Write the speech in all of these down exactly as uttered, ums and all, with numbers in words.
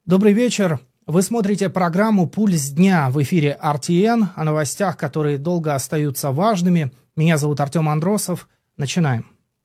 Добрый вечер. Вы смотрите программу «Пульс дня» в эфире эр ти эн о новостях, которые долго остаются важными. Меня зовут Артем Андросов. Начинаем.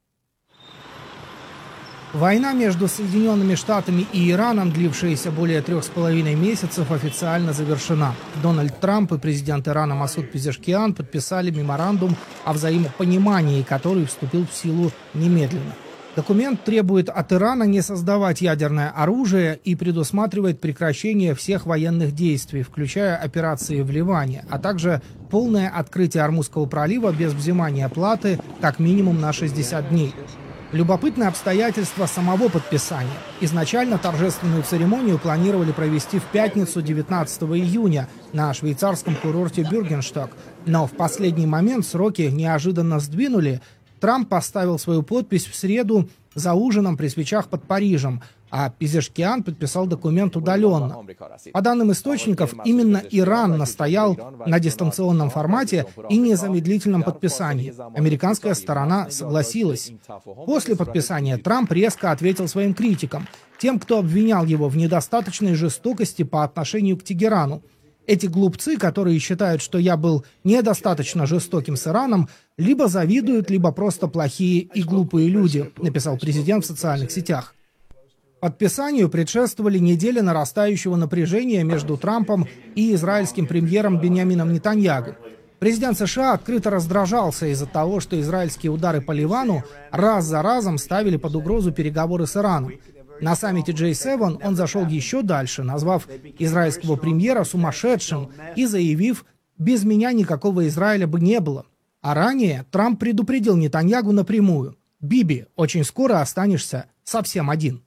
Война между Соединенными Штатами и Ираном, длившаяся более трех с половиной месяцев, официально завершена. Дональд Трамп и президент Ирана Масуд Пезешкиан подписали меморандум о взаимопонимании, который вступил в силу немедленно. Документ требует от Ирана не создавать ядерное оружие и предусматривает прекращение всех военных действий, включая операции в Ливане, а также полное открытие Ормузского пролива без взимания платы как минимум на шестьдесят дней. Любопытное обстоятельство самого подписания. Изначально торжественную церемонию планировали провести в пятницу девятнадцатого июня на швейцарском курорте Бюргеншток, но в последний момент сроки неожиданно сдвинули. Трамп поставил свою подпись в среду за ужином при свечах под Парижем, а Пезешкиан подписал документ удаленно. По данным источников, именно Иран настоял на дистанционном формате и незамедлительном подписании. Американская сторона согласилась. После подписания Трамп резко ответил своим критикам, тем, кто обвинял его в недостаточной жестокости по отношению к Тегерану. Эти глупцы, которые считают, что я был недостаточно жестоким с Ираном, либо завидуют, либо просто плохие и глупые люди, написал президент в социальных сетях. Подписанию предшествовали недели нарастающего напряжения между Трампом и израильским премьером Биньямином Нетаньяху. Президент США открыто раздражался из-за того, что израильские удары по Ливану раз за разом ставили под угрозу переговоры с Ираном. На саммите джей семь он зашел еще дальше, назвав израильского премьера сумасшедшим и заявив: «Без меня никакого Израиля бы не было». А ранее Трамп предупредил Нетаньяху напрямую: «Биби, очень скоро останешься совсем один».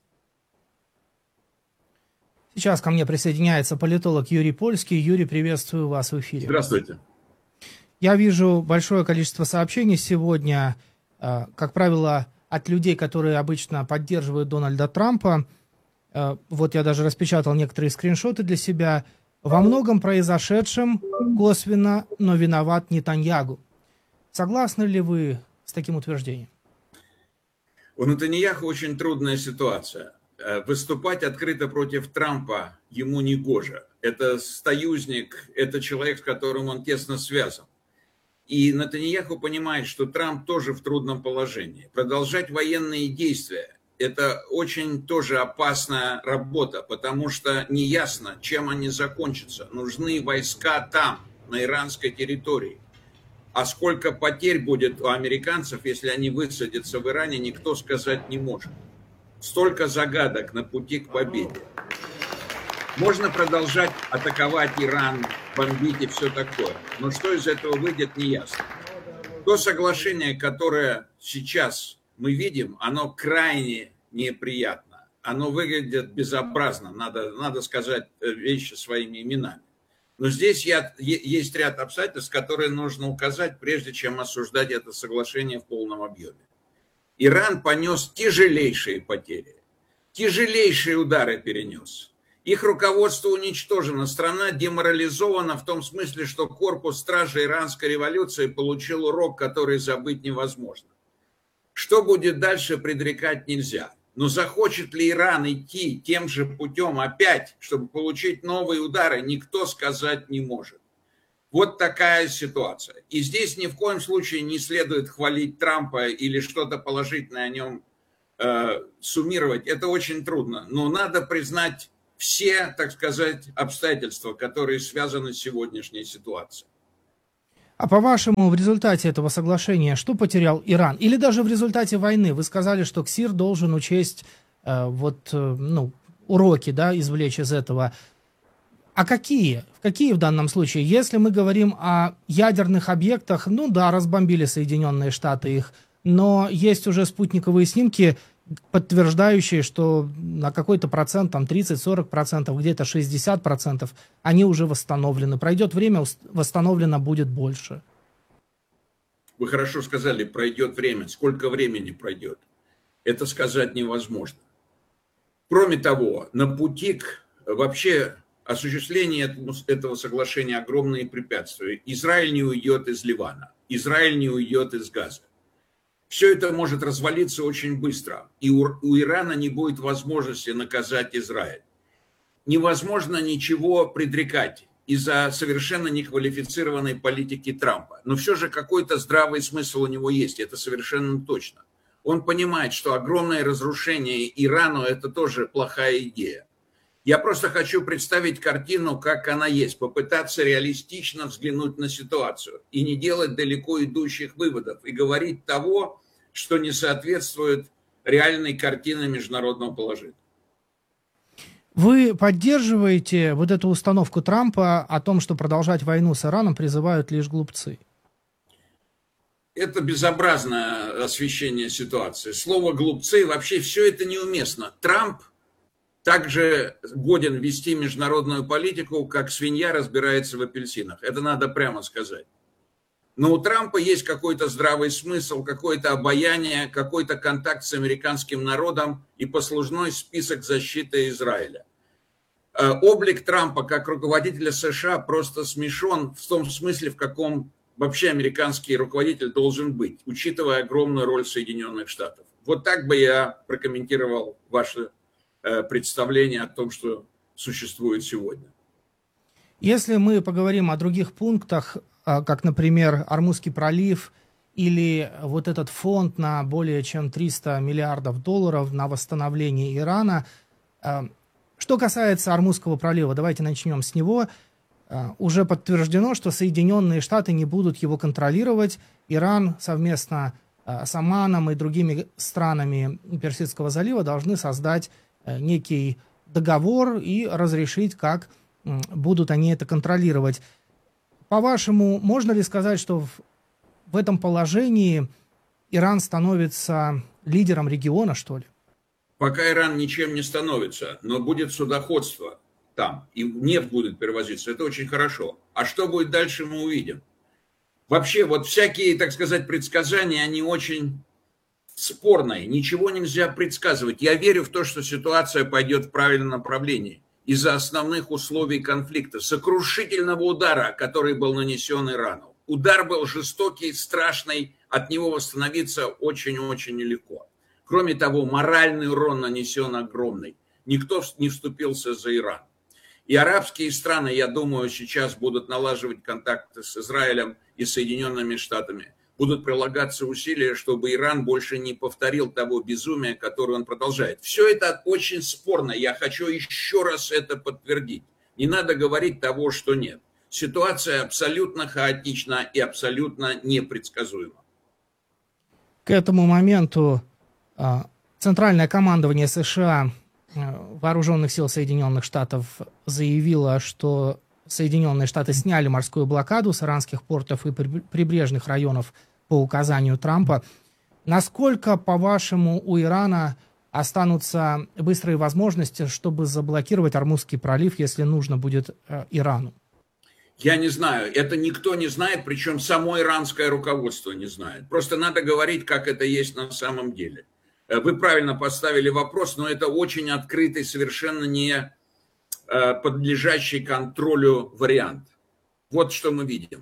Сейчас ко мне присоединяется политолог Юрий Польский. Юрий, приветствую вас в эфире. Здравствуйте. Я вижу большое количество сообщений сегодня, как правило, от людей, которые обычно поддерживают Дональда Трампа. Вот я даже распечатал некоторые скриншоты для себя. Во многом произошедшем косвенно, но виноват Нетаньяху. Согласны ли вы с таким утверждением? У Нетаньяху очень трудная ситуация. Выступать открыто против Трампа ему не гоже. Это союзник, это человек, с которым он тесно связан. И Нетаньяху понимает, что Трамп тоже в трудном положении. Продолжать военные действия – это очень тоже опасная работа, потому что неясно, чем они закончатся. Нужны войска там, на иранской территории. А сколько потерь будет у американцев, если они высадятся в Иране, никто сказать не может. Столько загадок на пути к победе. Можно продолжать атаковать Иран, бомбить и все такое. Но что из этого выйдет, неясно. То соглашение, которое сейчас мы видим, оно крайне неприятно. Оно выглядит безобразно, надо, надо сказать вещи своими именами. Но здесь я, есть ряд обстоятельств, которые нужно указать, прежде чем осуждать это соглашение в полном объеме. Иран понес тяжелейшие потери, тяжелейшие удары перенес. Их руководство уничтожено, страна деморализована в том смысле, что корпус стражей иранской революции получил урок, который забыть невозможно. Что будет дальше, предрекать нельзя. Но захочет ли Иран идти тем же путем опять, чтобы получить новые удары, никто сказать не может. Вот такая ситуация. И здесь ни в коем случае не следует хвалить Трампа или что-то положительное о нем э, суммировать. Это очень трудно. Но надо признать все, так сказать, обстоятельства, которые связаны с сегодняшней ситуацией. А по-вашему, в результате этого соглашения что потерял Иран? Или даже в результате войны? Вы сказали, что КСИР должен учесть э, вот, э, ну, уроки, да, извлечь из этого. А какие? Какие в данном случае? Если мы говорим о ядерных объектах, ну да, разбомбили Соединенные Штаты их, но есть уже спутниковые снимки, подтверждающие, что на какой-то процент, там тридцать-сорок процентов, где-то шестьдесят процентов, они уже восстановлены. Пройдет время, восстановлено будет больше. Вы хорошо сказали, пройдет время. Сколько времени пройдет? Это сказать невозможно. Кроме того, на пути к вообще осуществлению этого соглашения огромные препятствия. Израиль не уйдет из Ливана. Израиль не уйдет из Газа. Все это может развалиться очень быстро, и у, у Ирана не будет возможности наказать Израиль. невозможно ничего предрекать из-за совершенно неквалифицированной политики Трампа. Но все же какой-то здравый смысл у него есть, это совершенно точно. Он понимает, что огромное разрушение Ирану – это тоже плохая идея. Я просто хочу представить картину, как она есть, попытаться реалистично взглянуть на ситуацию и не делать далеко идущих выводов, и говорить того, что не соответствует реальной картине международного положения. Вы поддерживаете вот эту установку Трампа о том, что продолжать войну с Ираном призывают лишь глупцы? Это безобразное освещение ситуации. Слово «глупцы» вообще все это неуместно. Трамп также годен вести международную политику, как свинья разбирается в апельсинах. Это надо прямо сказать. Но у Трампа есть какой-то здравый смысл, какое-то обаяние, какой-то контакт с американским народом и послужной список защиты Израиля. Облик Трампа как руководителя США просто смешон в том смысле, в каком вообще американский руководитель должен быть, учитывая огромную роль Соединенных Штатов. Вот так бы я прокомментировал ваше представление о том, что существует сегодня. Если мы поговорим о других пунктах, как, например, Ормузский пролив или вот этот фонд на более чем триста миллиардов долларов на восстановление Ирана. Что касается Ормузского пролива, давайте начнем с него. Уже подтверждено, что Соединенные Штаты не будут его контролировать. Иран совместно с Оманом и другими странами Персидского залива должны создать некий договор и разрешить, как будут они это контролировать. По-вашему, можно ли сказать, что в, в этом положении Иран становится лидером региона, что ли? Пока Иран ничем не становится, но будет судоходство там, и нефть будет перевозиться, это очень хорошо. А что будет дальше, мы увидим. Вообще, вот всякие, так сказать, предсказания, они очень спорные, ничего нельзя предсказывать. Я верю в то, что ситуация пойдет в правильном направлении. Из-за основных условий конфликта, сокрушительного удара, который был нанесен Ирану. Удар был жестокий, страшный, от него восстановиться очень-очень нелегко. Кроме того, моральный урон нанесен огромный. Никто не вступился за Иран. И арабские страны, я думаю, сейчас будут налаживать контакты с Израилем и Соединенными Штатами. Будут прилагаться усилия, чтобы Иран больше не повторил того безумия, которое он продолжает. Все это очень спорно. Я хочу еще раз это подтвердить. Не надо говорить того, что нет. Ситуация абсолютно хаотична и абсолютно непредсказуема. К этому моменту Центральное командование США, Вооруженных сил Соединенных Штатов, заявило, что Соединенные Штаты сняли морскую блокаду с иранских портов и прибрежных районов по указанию Трампа. Насколько, по-вашему, у Ирана останутся быстрые возможности, чтобы заблокировать Ормузский пролив, если нужно будет э, Ирану? Я не знаю. Это никто не знает, причем само иранское руководство не знает. Просто надо говорить, как это есть на самом деле. Вы правильно поставили вопрос, но это очень открытый, совершенно не подлежащий контролю вариант. Вот что мы видим.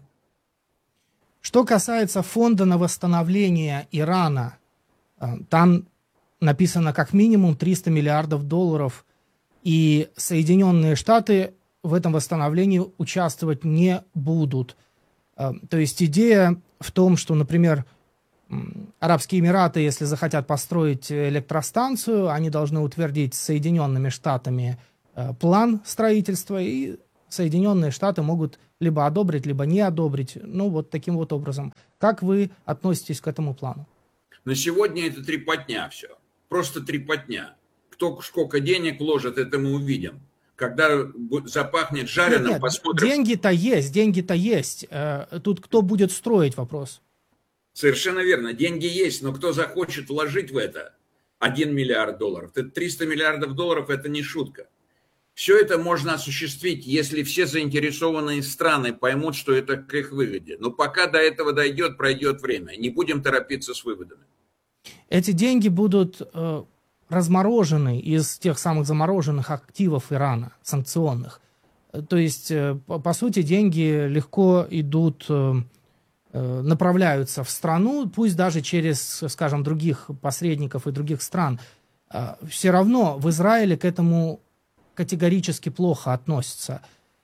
Что касается фонда на восстановление Ирана, там написано как минимум триста миллиардов долларов, и Соединенные Штаты в этом восстановлении участвовать не будут. То есть идея в том, что, например, Арабские Эмираты, если захотят построить электростанцию, они должны утвердить с Соединенными Штатами план строительства, и Соединенные Штаты могут либо одобрить, либо не одобрить. Ну, вот таким вот образом. Как вы относитесь к этому плану? На сегодня это трепотня все. Просто трепотня. Кто сколько денег вложит, это мы увидим. Когда запахнет жареным, нет, нет, посмотрим. Деньги-то есть, деньги-то есть. Тут кто будет строить, вопрос? Совершенно верно. Деньги есть, но кто захочет вложить в это один миллиард долларов? Это триста миллиардов долларов – это не шутка. Все это можно осуществить, если все заинтересованные страны поймут, что это к их выгоде. Но пока до этого дойдет, пройдет время. Не будем торопиться с выводами. Эти деньги будут э, разморожены из тех самых замороженных активов Ирана, санкционных. То есть, э, по, по сути, деньги легко идут, э, э, направляются в страну, пусть даже через, скажем, других посредников и других стран. Э, все равно в Израиле к этому категорически плохо относятся.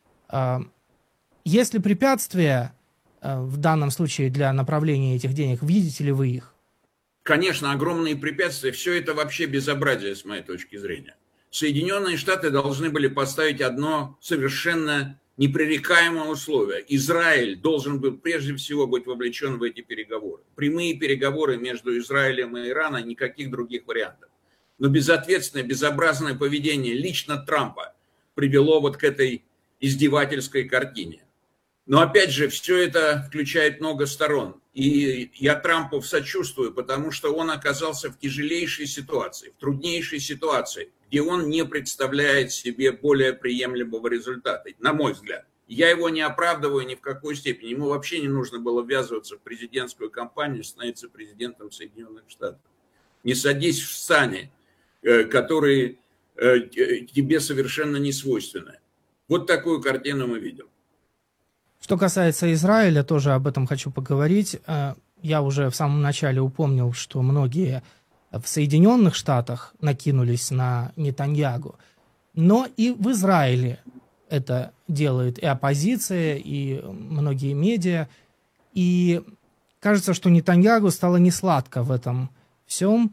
Есть ли препятствия в данном случае для направления этих денег? Видите ли вы их? Конечно, огромные препятствия. Все это вообще безобразие, с моей точки зрения. Соединенные Штаты должны были поставить одно совершенно непререкаемое условие. Израиль должен был прежде всего быть вовлечен в эти переговоры. Прямые переговоры между Израилем и Ираном, никаких других вариантов. Но безответственное, безобразное поведение лично Трампа привело вот к этой издевательской картине. Но опять же, все это включает много сторон. И я Трампу сочувствую, потому что он оказался в тяжелейшей ситуации, в труднейшей ситуации, где он не представляет себе более приемлемого результата, на мой взгляд. Я его не оправдываю ни в какой степени. Ему вообще не нужно было ввязываться в президентскую кампанию, становиться президентом Соединенных Штатов. Не садись в сани, которые тебе совершенно не свойственны. Вот такую картину мы видим. Что касается Израиля, тоже об этом хочу поговорить. Я уже в самом начале упомнил, что многие в Соединенных Штатах накинулись на Нетаньягу, но и в Израиле это делает и оппозиция, и многие медиа. И кажется, что Нетаньягу стало несладко в этом всем.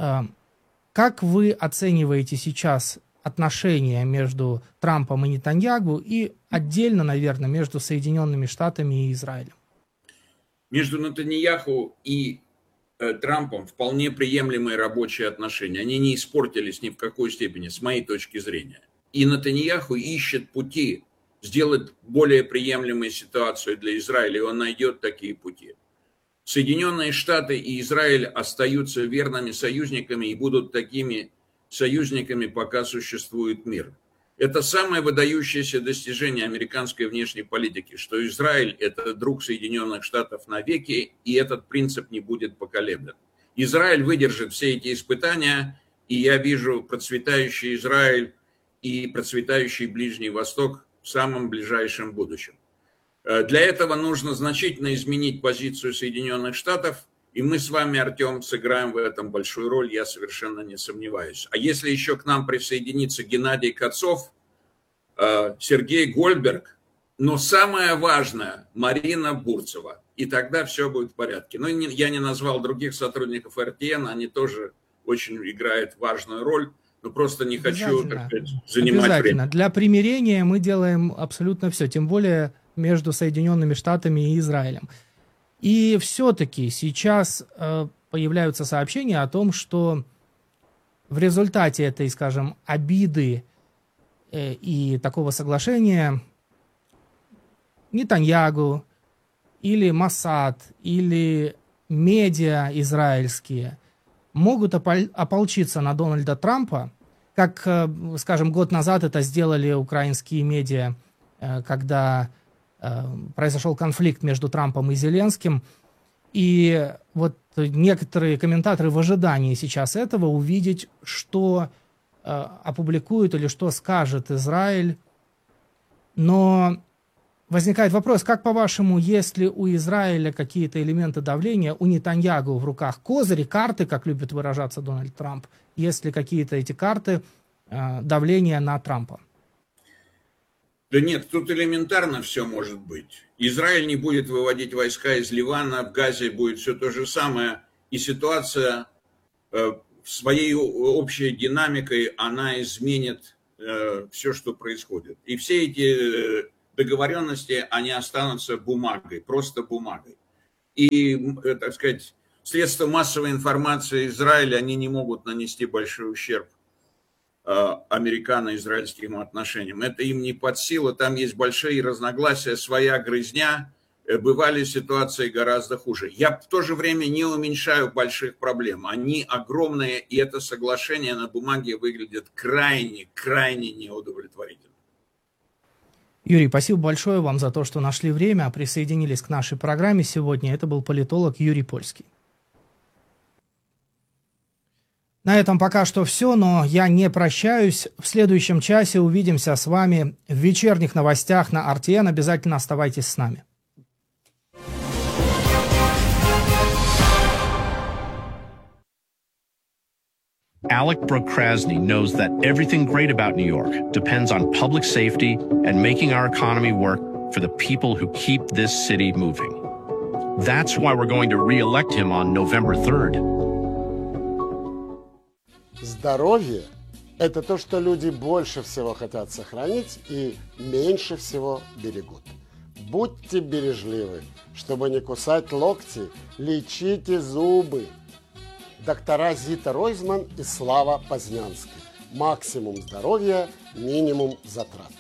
Как вы оцениваете сейчас отношения между Трампом и Нетаньягу и отдельно, наверное, между Соединенными Штатами и Израилем? Между Нетаньяху и э, Трампом вполне приемлемые рабочие отношения. Они не испортились ни в какой степени, с моей точки зрения. И Нетаньяху ищет пути сделать более приемлемую ситуацию для Израиля, и он найдет такие пути. Соединенные Штаты и Израиль остаются верными союзниками и будут такими союзниками, пока существует мир. Это самое выдающееся достижение американской внешней политики, что Израиль – это друг Соединенных Штатов навеки, и этот принцип не будет поколеблен. Израиль выдержит все эти испытания, и я вижу процветающий Израиль и процветающий Ближний Восток в самом ближайшем будущем. Для этого нужно значительно изменить позицию Соединенных Штатов, и мы с вами, Артем, сыграем в этом большую роль, я совершенно не сомневаюсь. А если еще к нам присоединится Геннадий Кацов, Сергей Гольдберг, но самое важное, Марина Бурцева, и тогда все будет в порядке. Но я не назвал других сотрудников эр тэ эн, они тоже очень играют важную роль, но просто не хочу, так сказать, занимать время. Для примирения мы делаем абсолютно все, тем более между Соединенными Штатами и Израилем. И все-таки сейчас э, появляются сообщения о том, что в результате этой, скажем, обиды э, и такого соглашения Нетаньягу или Моссад, или медиа израильские могут опол- ополчиться на Дональда Трампа, как, э, скажем, год назад это сделали украинские медиа, э, когда произошел конфликт между Трампом и Зеленским. И вот некоторые комментаторы в ожидании сейчас этого увидеть, что э, опубликует или что скажет Израиль. Но возникает вопрос, как по-вашему, если у Израиля какие-то элементы давления, у Нетаньягу в руках козыри, карты, как любит выражаться Дональд Трамп, есть ли какие-то эти карты э, давления на Трампа? Да нет, тут элементарно все может быть. Израиль не будет выводить войска из Ливана, в Газе будет все то же самое. И ситуация э, своей общей динамикой, она изменит э, все, что происходит. И все эти договоренности, они останутся бумагой, просто бумагой. И, э, так сказать, средства массовой информации Израиля, они не могут нанести большой ущерб американо-израильским отношениям. Это им не под силу, там есть большие разногласия, своя грызня, бывали ситуации гораздо хуже. Я в то же время не уменьшаю больших проблем, они огромные, и это соглашение на бумаге выглядит крайне, крайне неудовлетворительно. Юрий, спасибо большое вам за то, что нашли время, присоединились к нашей программе сегодня. Это был политолог Юрий Польский. На этом пока что все, но я не прощаюсь. В следующем часе увидимся с вами в вечерних новостях на эр тэ эн. Обязательно оставайтесь с нами. Alec Brooke Krasny knows that everything great about New York depends on public safety and making our economy work for the people who keep this city moving. That's why we're going to re-elect him on November third. Здоровье – это то, что люди больше всего хотят сохранить и меньше всего берегут. Будьте бережливы, чтобы не кусать локти, лечите зубы. Доктора Зита Ройзман и Слава Познянский. Максимум здоровья, минимум затрат.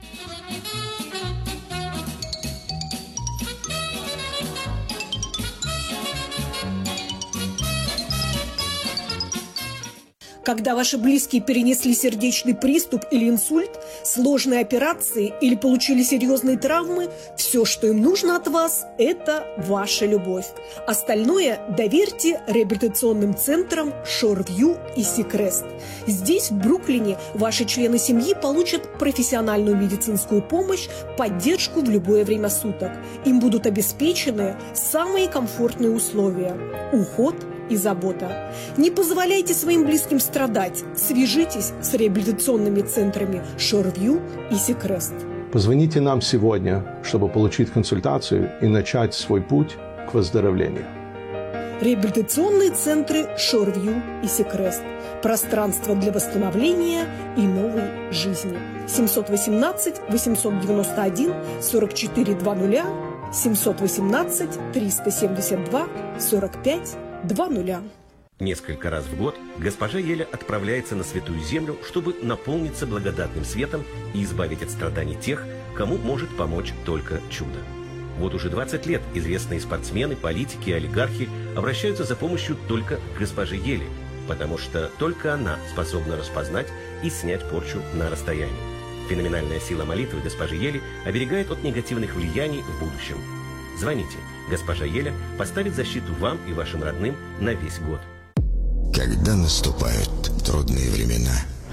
Когда ваши близкие перенесли сердечный приступ или инсульт, сложные операции или получили серьезные травмы, все, что им нужно от вас, это ваша любовь. Остальное доверьте реабилитационным центрам Шорвью и Сикрест. Здесь, в Бруклине, ваши члены семьи получат профессиональную медицинскую помощь, поддержку в любое время суток. Им будут обеспечены самые комфортные условия – уход и забота. Не позволяйте своим близким страдать. Свяжитесь с реабилитационными центрами Шорвью и Сикрест. Позвоните нам сегодня, чтобы получить консультацию и начать свой путь к выздоровлению. Реабилитационные центры Шорвью и Сикрест. Пространство для восстановления и новой жизни. семьсот восемнадцать восемьсот девяносто один сорок четыре двадцать, семьсот восемнадцать триста семьдесят два сорок пять двадцать. Несколько раз в год госпожа Еля отправляется на Святую Землю, чтобы наполниться благодатным светом и избавить от страданий тех, кому может помочь только чудо. Вот уже двадцать лет известные спортсмены, политики и олигархи обращаются за помощью только к госпоже Еле, потому что только она способна распознать и снять порчу на расстоянии. Феноменальная сила молитвы госпожи Ели оберегает от негативных влияний в будущем. Звоните. Госпожа Еля поставит защиту вам и вашим родным на весь год. Когда наступают трудные времена,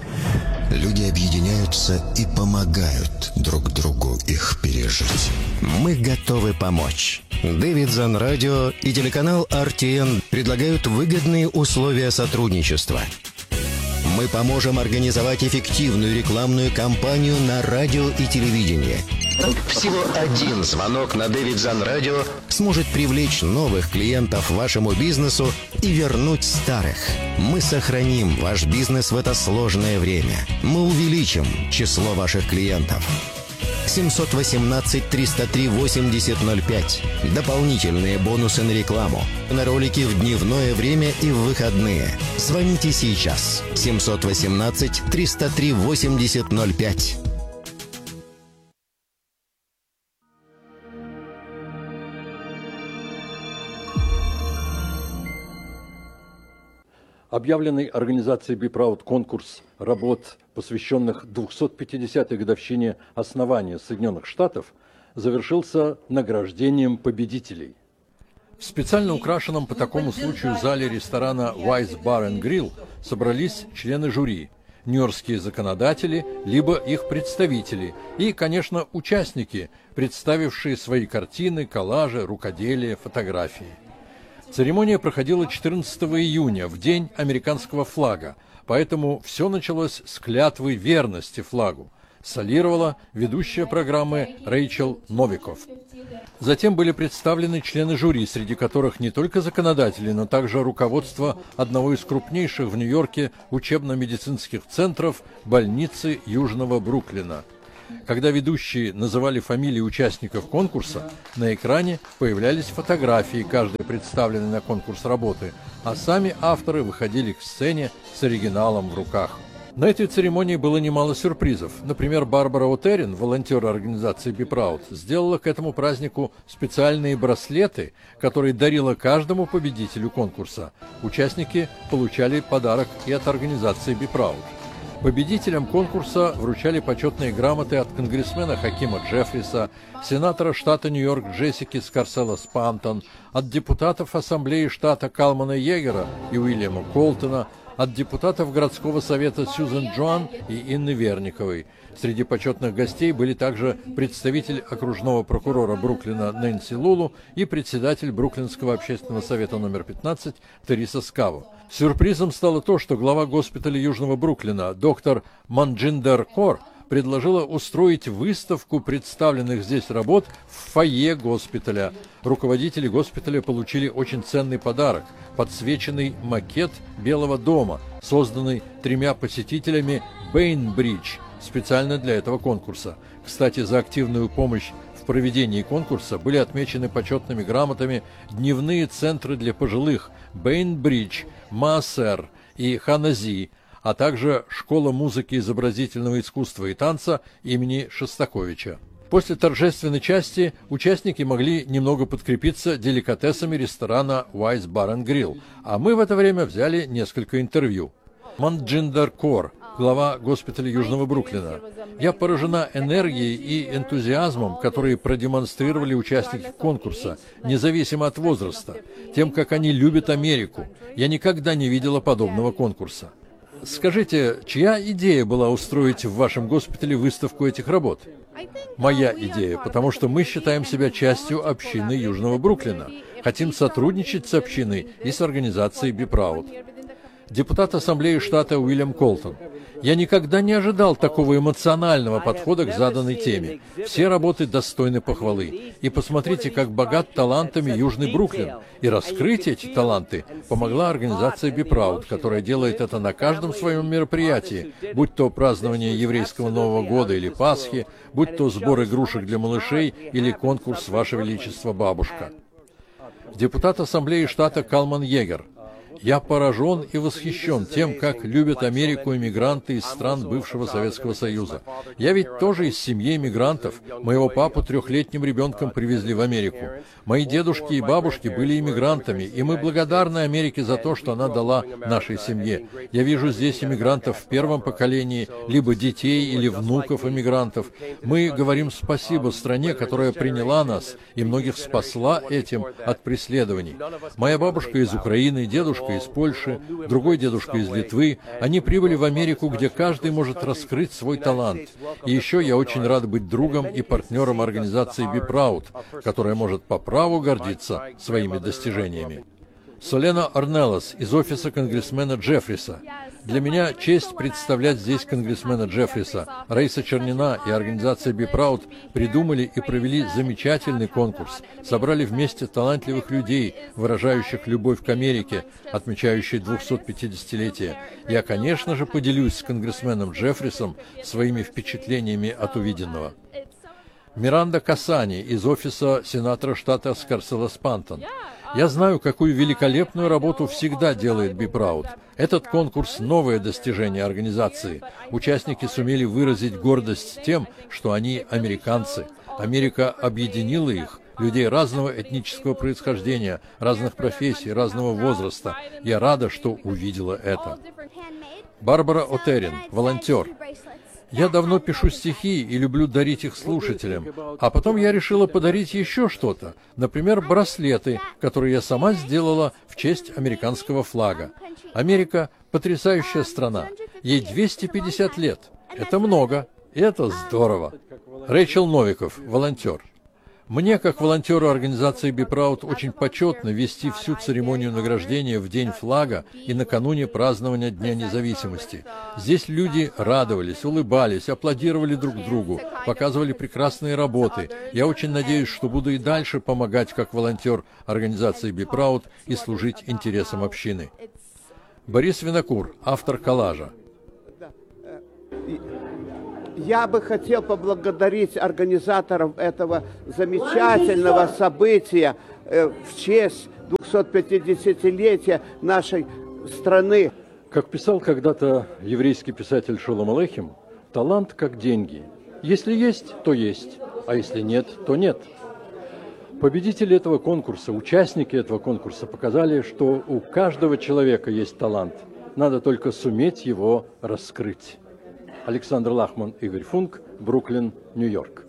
люди объединяются и помогают друг другу их пережить. Мы готовы помочь. Davidson Radio и телеканал ар ти эн предлагают выгодные условия сотрудничества. Мы поможем организовать эффективную рекламную кампанию на радио и телевидении. Всего один звонок на Davidson Radio сможет привлечь новых клиентов вашему бизнесу и вернуть старых. Мы сохраним ваш бизнес в это сложное время. Мы увеличим число ваших клиентов. семьсот восемнадцать триста три восемьдесят ноль пять. Дополнительные бонусы на рекламу. На ролики в дневное время и в выходные. Звоните сейчас. семьсот восемнадцать триста три восемьдесят ноль пять. Объявленный организацией Be Proud конкурс работ, посвященных двухсот пятидесятой годовщине основания Соединенных Штатов, завершился награждением победителей. В специально украшенном по такому случаю зале ресторана Wise Bar and Grill собрались члены жюри, нью-йоркские законодатели, либо их представители и, конечно, участники, представившие свои картины, коллажи, рукоделие, фотографии. Церемония проходила четырнадцатого июня, в день американского флага, поэтому все началось с клятвы верности флагу. Солировала ведущая программы Рэйчел Новиков. Затем были представлены члены жюри, среди которых не только законодатели, но также руководство одного из крупнейших в Нью-Йорке учебно-медицинских центров больницы Южного Бруклина. Когда ведущие называли фамилии участников конкурса, на экране появлялись фотографии каждой представленной на конкурс работы, а сами авторы выходили к сцене с оригиналом в руках. На этой церемонии было немало сюрпризов. Например, Барбара О'Террин, волонтер организации Be Proud, сделала к этому празднику специальные браслеты, которые дарила каждому победителю конкурса. Участники получали подарок и от организации Be Proud. Победителям конкурса вручали почетные грамоты от конгрессмена Хакима Джеффриса, сенатора штата Нью-Йорк Джессики Скарселла-Спантон, от депутатов Ассамблеи штата Калмана Егера и Уильяма Колтона, от депутатов городского совета Сьюзен Джоан и Инны Верниковой. Среди почетных гостей были также представитель окружного прокурора Бруклина Нэнси Лулу и председатель Бруклинского общественного совета номер пятнадцать Тереса Скаво. Сюрпризом стало то, что глава госпиталя Южного Бруклина, доктор Манджиндер Кор, предложила устроить выставку представленных здесь работ в фойе госпиталя. Руководители госпиталя получили очень ценный подарок – подсвеченный макет Белого дома, созданный тремя посетителями Бейнбридж специально для этого конкурса. Кстати, за активную помощь в проведении конкурса были отмечены почетными грамотами дневные центры для пожилых Бейнбридж, Массер и Ханази, а также Школа музыки, изобразительного искусства и танца имени Шостаковича. После торжественной части участники могли немного подкрепиться деликатесами ресторана Wise Bar and Grill, а мы в это время взяли несколько интервью. Манджиндер Кор, глава госпиталя Южного Бруклина. Я поражена энергией и энтузиазмом, которые продемонстрировали участники конкурса, независимо от возраста, тем, как они любят Америку. Я никогда не видела подобного конкурса. Скажите, чья идея была устроить в вашем госпитале выставку этих работ? Моя идея, потому что мы считаем себя частью общины Южного Бруклина. Хотим сотрудничать с общиной и с организацией Be Proud. Депутат Ассамблеи штата Уильям Колтон. Я никогда не ожидал такого эмоционального подхода к заданной теме. Все работы достойны похвалы. И посмотрите, как богат талантами Южный Бруклин. И раскрыть эти таланты помогла организация Be Proud, которая делает это на каждом своем мероприятии, будь то празднование еврейского Нового года или Пасхи, будь то сбор игрушек для малышей или конкурс «Ваше Величество, бабушка». Депутат Ассамблеи штата Калман Егер. Я поражен и восхищен тем, как любят Америку иммигранты из стран бывшего Советского Союза. Я ведь тоже из семьи иммигрантов. Моего папу трехлетним ребенком привезли в Америку. Мои дедушки и бабушки были иммигрантами, и мы благодарны Америке за то, что она дала нашей семье. Я вижу здесь иммигрантов в первом поколении, либо детей или внуков иммигрантов. Мы говорим спасибо стране, которая приняла нас и многих спасла этим от преследований. Моя бабушка из Украины, дедушка из Польши, другой дедушка из Литвы. Они прибыли в Америку, где каждый может раскрыть свой талант. И еще я очень рад быть другом и партнером организации Be Proud, которая может по праву гордиться своими достижениями. Солена Орнеллос из офиса конгрессмена Джеффриса. Для меня честь представлять здесь конгрессмена Джеффриса. Раиса Чернина и организация Be Proud придумали и провели замечательный конкурс. Собрали вместе талантливых людей, выражающих любовь к Америке, отмечающей двухсотпятидесятилетие. Я, конечно же, поделюсь с конгрессменом Джеффрисом своими впечатлениями от увиденного. Миранда Касани из офиса сенатора штата Скарселос-Пантон. Я знаю, какую великолепную работу всегда делает Be Proud. Этот конкурс – новое достижение организации. Участники сумели выразить гордость тем, что они американцы. Америка объединила их, людей разного этнического происхождения, разных профессий, разного возраста. Я рада, что увидела это. Барбара О'Терин, волонтер. Я давно пишу стихи и люблю дарить их слушателям, а потом я решила подарить еще что-то, например, браслеты, которые я сама сделала в честь американского флага. Америка – потрясающая страна, ей двести пятьдесят лет, это много, и это здорово. Рэйчел Новиков, волонтер. Мне, как волонтеру организации Be Proud, очень почетно вести всю церемонию награждения в День флага и накануне празднования Дня независимости. Здесь люди радовались, улыбались, аплодировали друг другу, показывали прекрасные работы. Я очень надеюсь, что буду и дальше помогать как волонтер организации Be Proud и служить интересам общины. Борис Винокур, автор коллажа. Я бы хотел поблагодарить организаторов этого замечательного события э, в честь двухсотпятидесятилетия нашей страны. Как писал когда-то еврейский писатель Шолом Алейхем, талант как деньги. Если есть, то есть, а если нет, то нет. Победители этого конкурса, участники этого конкурса показали, что у каждого человека есть талант. Надо только суметь его раскрыть. Александр Лахман, Игорь Функ, Бруклин, Нью-Йорк.